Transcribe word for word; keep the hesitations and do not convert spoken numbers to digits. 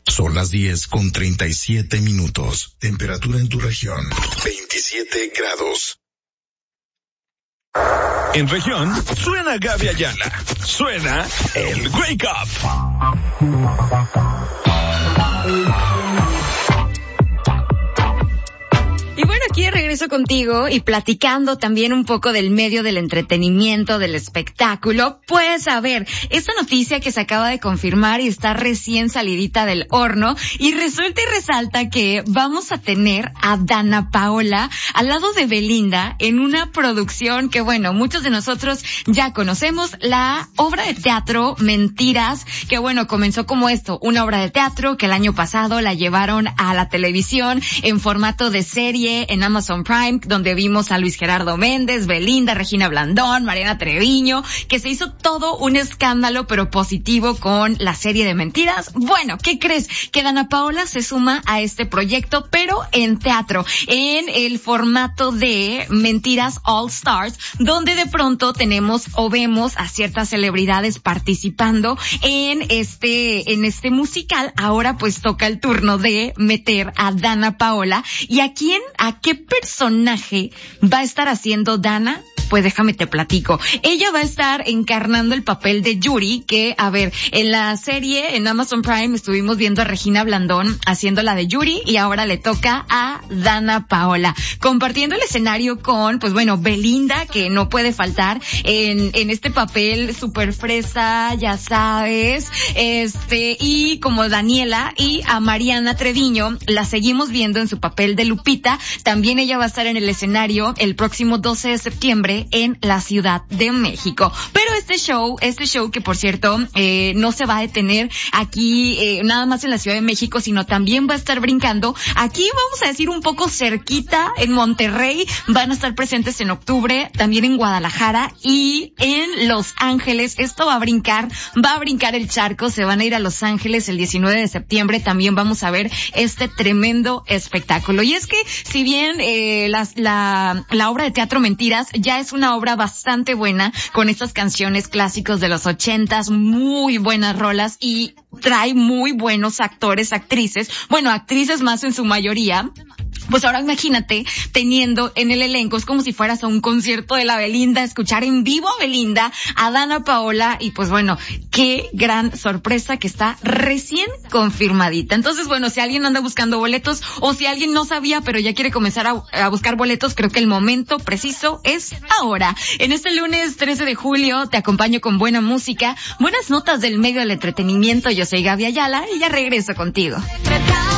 Son las diez con treinta y siete minutos. Temperatura en tu región, veintisiete grados. En región, suena Gaby Ayala. Suena el Wake Up. Y bueno, aquí de regreso contigo y platicando también un poco del medio del entretenimiento, del espectáculo. Pues a ver, esta noticia que se acaba de confirmar y está recién salidita del horno, y resulta y resalta que vamos a tener a Dana Paola al lado de Belinda en una producción que, bueno, muchos de nosotros ya conocemos, la obra de teatro Mentiras, que bueno, comenzó como esto, una obra de teatro que el año pasado la llevaron a la televisión en formato de serie en Amazon Prime, donde vimos a Luis Gerardo Méndez, Belinda, Regina Blandón, Mariana Treviño, que se hizo todo un escándalo, pero positivo, con la serie de Mentiras. Bueno, ¿qué crees? Que Dana Paola se suma a este proyecto, pero en teatro, en el formato de Mentiras All Stars, donde de pronto tenemos o vemos a ciertas celebridades participando en este, en este musical. Ahora pues toca el turno de meter a Dana Paola. ¿Y a quién? ¿A qué personaje va a estar haciendo Dana? Pues déjame te platico. Ella va a estar encarnando el papel de Yuri, que, a ver, en la serie, en Amazon Prime, estuvimos viendo a Regina Blandón haciendo la de Yuri, y ahora le toca a Dana Paola, compartiendo el escenario con, pues bueno, Belinda, que no puede faltar en, en este papel súper fresa, ya sabes, este, y como Daniela, y a Mariana Treviño, la seguimos viendo en su papel de Lupita. También ella va a estar en el escenario el próximo doce de septiembre en la Ciudad de México. Pero este show, este show que por cierto, eh, no se va a detener aquí, eh, nada más en la Ciudad de México, sino también va a estar brincando aquí, vamos a decir, un poco cerquita, en Monterrey. Van a estar presentes en octubre, también en Guadalajara y en Los Ángeles. Esto va a brincar, va a brincar el charco, se van a ir a Los Ángeles el diecinueve de septiembre. También vamos a ver este tremendo espectáculo. Y es que, si bien eh, las, la, la obra de teatro Mentiras ya es una obra bastante buena, con estas canciones clásicos de los ochentas, muy buenas rolas, y trae muy buenos actores, actrices, bueno, actrices más en su mayoría. Pues ahora imagínate teniendo en el elenco, es como si fueras a un concierto de la Belinda, escuchar en vivo a Belinda, a Dana Paola, y pues bueno, qué gran sorpresa que está recién confirmadita. Entonces, bueno, si alguien anda buscando boletos, o si alguien no sabía pero ya quiere comenzar a, a buscar boletos, creo que el momento preciso es ahora. En este lunes trece de julio te acompaño con buena música, buenas notas del medio del entretenimiento. Yo soy Gaby Ayala y ya regreso contigo.